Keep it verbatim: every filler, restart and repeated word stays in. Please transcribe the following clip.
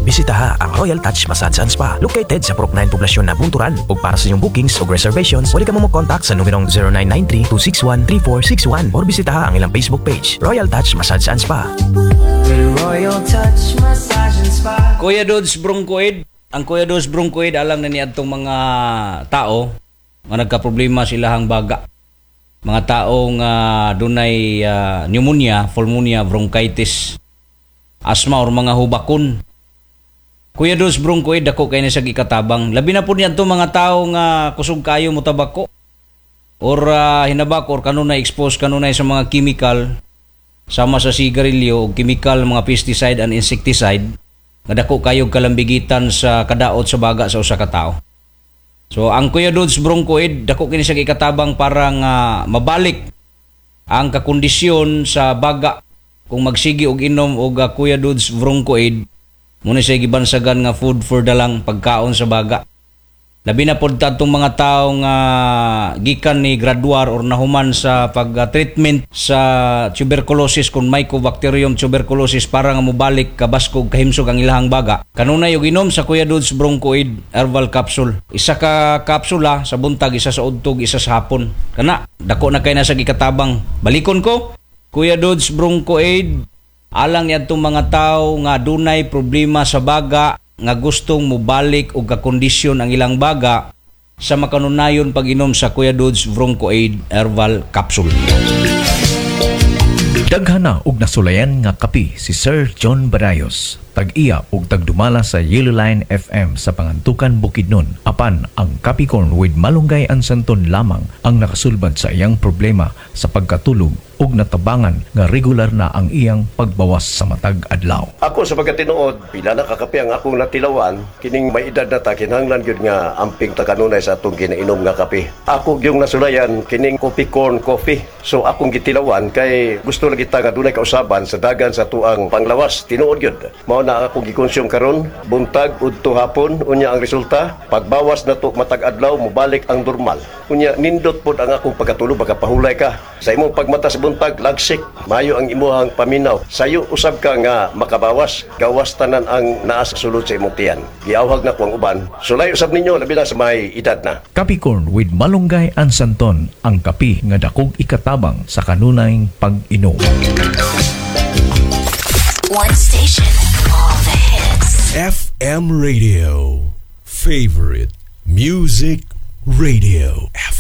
Bisitaha ang Royal Touch Massage and Spa located sa Purok nine Poblasyon na Bunturan. Ug para sa inyong bookings o reservations, pwede ka mo mag-contact sa numerong zero nine nine three two six one three four six one or bisitaha ang ilang Facebook page, Royal Touch Massage and Spa. Royal Touch Massage and Spa. Kuya Dudes Broncoid, ang Kuya Dudes Broncoid alang na niadtong mga tao nga nagka-problema silahang baga. Mga taong uh, dunay uh, pneumonia, pulmonia, bronchitis, asma or mga hubakon. Kuya Dudes Broncoid, dako kay na sa gikatabang. Labi na po niyan to mga tao nga kusog kayo mo tabako or uh, hinabak or kanunay expose kanunay sa mga chemical sama sa sigarilyo o chemical, mga pesticide and insecticide nga dako kayo kalambigitan sa kadaot sa baga sa usa ka tawo. So ang Kuya Dudes Broncoid, dako kini sa gikatabang para nga mabalik ang kakondisyon sa baga kung magsigi og inom og uh, Kuya Dudes Broncoid. Muna siya gibansagan nga food for dalang pagkaon sa baga. Labi na po tatong mga taong uh, gikan ni graduar or nahuman sa pag-treatment sa tuberculosis kung Mycobacterium tuberculosis para nga mubalik kabaskog kahimsog ang ilahang baga. Kanunay og inom sa Kuya Dudes Broncoid herbal capsule. Isa ka kapsula sa buntag, isa sa udtog, isa sa hapon. Kana, dako na kay na sa gikatabang. Balikon ko, Kuya Dudes Broncoid, alang yadtong mga tao nga dunay problema sa baga nga gustong mubalik og kakondisyon ang ilang baga sa makanunayon pag-inom sa Kuya Dudes Broncoid herbal capsule. Daghana og nasulayan nga kapi si Sir John Barayos. Tag-iya og tagdumala sa Yellow Line F M sa Pangantukan Bukidnon. Apan ang Capricorn with Malunggay and Santon lamang ang nakasulbad sa iyang problema sa pagkatulog ug natabangan nga regular na ang iyang pagbawas sa matag adlaw. Ako sa pagkatinuod, pila na kakapi ang akong natilawan, kining may edad na ta kinahanglan gyud nga amping ta kanunay sa atong ginainom nga kape. Ako gyung nasulayan kining Capricorn coffee. So akong gitilawan kay gusto lagi ta nga dunay kausaban sa dagan sa tuang panglawas. Tinuod gyud. Mao na ako gikonsume karon buntag udto hapon, unya ang resulta pagbawas na to matag adlaw mobalik ang normal. Unya nindot pod ang akong pagkatulog, baka pahulay ka sa imong pagmata sa buntag lagsik, mayo ang imuhang paminaw. Sayo usab ka nga makabawas, gawas tanan ang naa sa sulod sa imong tiyan. Giawhag na ko ang uban. Sulay usab ninyo labi na sa may edad na. Capricorn with Malunggay and Santon, ang kapi nga dakog ikatabang sa kanunayng pag-inom. One station, all the hits. F M Radio, favorite music radio. F